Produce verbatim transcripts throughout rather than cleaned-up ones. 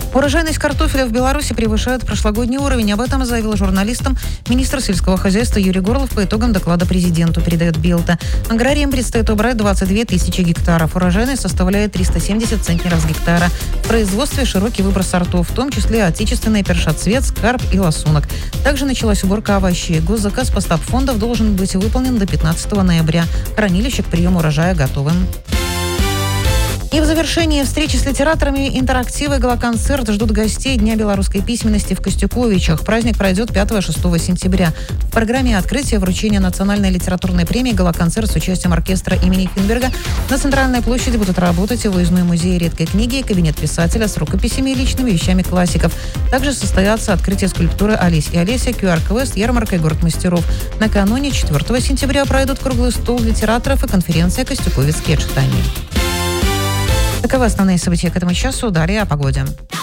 Урожайность картофеля в Беларуси превышает прошлогодний уровень. Об этом заявил журналистам министр сельского хозяйства Юрий Горлов по итогам доклада президенту, передает Белта. Аграриям предстоит убрать двадцать две тысячи гектаров. Урожайность составляет триста семьдесят центнеров с гектара. В производстве широкий выбор сортов, в том числе отечественные першоцвет, скарб и лосунок. Также началась уборка овощей. Госзаказ по стабфондов должен быть выполнен до пятнадцатого ноября. Хранилище к приему урожая готовым. И в завершении встречи с литераторами интерактивы «Галоконцерт» ждут гостей Дня белорусской письменности в Костюковичах. Праздник пройдет пятого-шестого сентября. В программе открытия вручения национальной литературной премии «Галоконцерт» с участием оркестра имени Финберга на Центральной площади будут работать и выездной музей редкой книги, и кабинет писателя с рукописями и личными вещами классиков. Также состоятся открытие скульптуры «Олесь и Олеся», ку ар-квест, ярмарка и город мастеров. Накануне четвертого сентября пройдут круглый стол литераторов и конференция «Костюковицкие читания». Таковы основные события к этому часу. Далее о погоде.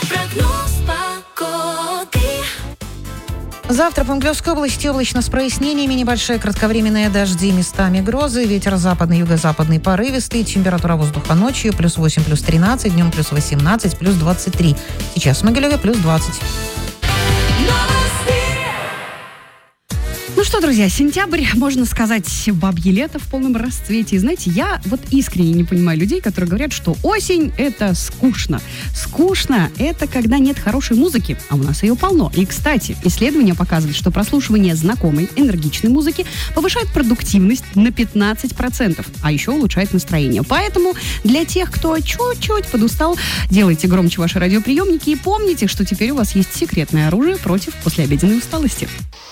Завтра по Мглевской области облачно с прояснениями, небольшие кратковременные дожди, местами грозы, ветер западный, юго-западный порывистый, температура воздуха ночью плюс восемь, плюс тринадцать, днем плюс восемнадцать, плюс двадцать три. Сейчас в Могилеве плюс двадцать. Ну что, друзья, сентябрь, можно сказать, бабье лето в полном расцвете. И знаете, я вот искренне не понимаю людей, которые говорят, что осень – это скучно. Скучно – это когда нет хорошей музыки, а у нас ее полно. И, кстати, исследования показывают, что прослушивание знакомой, энергичной музыки повышает продуктивность на пятнадцать процентов, а еще улучшает настроение. Поэтому для тех, кто чуть-чуть подустал, делайте громче ваши радиоприемники и помните, что теперь у вас есть секретное оружие против послеобеденной усталости.